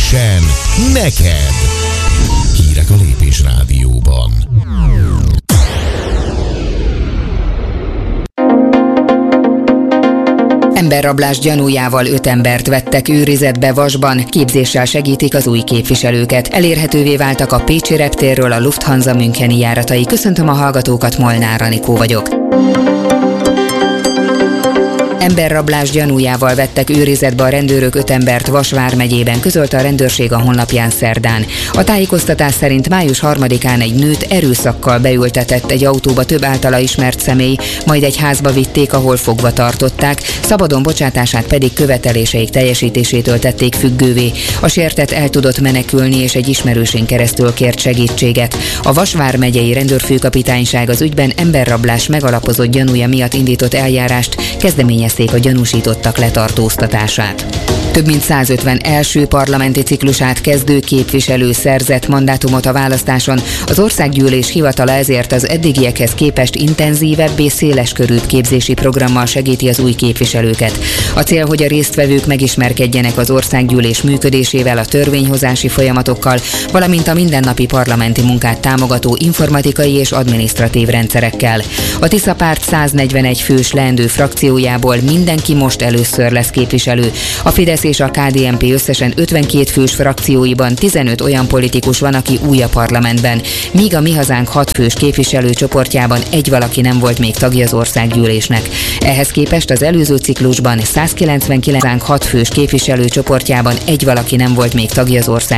Frissen, neked! Hírek a Lépés Rádióban. Emberrablás gyanújával 5 embert vettek őrizetbe Vasban, képzéssel segítik az új képviselőket. Elérhetővé váltak a pécsi reptérről a Lufthansa müncheni járatai. Köszöntöm a hallgatókat, Molnár Anikó vagyok. Emberrablás gyanújával vettek őrizetbe a rendőrök 5 embert Vas vármegyében, közölte a rendőrség a honlapján szerdán. A tájékoztatás szerint május 3-án egy nőt erőszakkal beültetett egy autóba több általa ismert személy, majd egy házba vitték, ahol fogva tartották, szabadon bocsátását pedig követeléseik teljesítésétől tették függővé. A sértett el tudott menekülni, és egy ismerősén keresztül kért segítséget. A Vas vármegyei rendőrfőkapitányság az ügyben emberrablás megalapozott gyanúja miatt indított eljárást, kezdeményezték a gyanúsítottak letartóztatását. Több mint 150 első parlamenti ciklusát kezdő képviselő szerzett mandátumot a választáson. Az Országgyűlés hivatala ezért az eddigiekhez képest intenzívebb és széleskörűbb képzési programmal segíti az új képviselőket. A cél, hogy a résztvevők megismerkedjenek az Országgyűlés működésével, a törvényhozási folyamatokkal, valamint a mindennapi parlamenti munkát támogató informatikai és adminisztratív rendszerekkel. A Tisza Párt 141 fős leendő frakciójából mindenki most először lesz képviselő. A Fidesz és a KDNP összesen 52 fős frakcióiban 15 olyan politikus van, aki új a parlamentben, míg a Mi Hazánk 6 fős képviselőcsoportjában egy valaki nem volt még tagja az Országgyűlésnek. Ehhez képest az előző ciklusban 199 6 fős képviselőcsoportjában egy valaki nem volt még tagja az